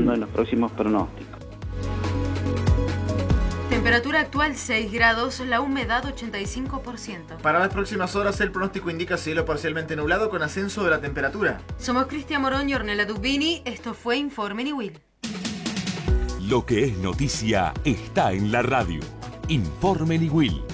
dando en los próximos pronósticos. Temperatura actual 6 grados, la humedad 85%. Para las próximas horas el pronóstico indica cielo parcialmente nublado con ascenso de la temperatura. Somos Cristian Morón y Ornella Dubini. Esto fue Informe Niwil. Lo que es noticia está en la radio. Informe Niwil.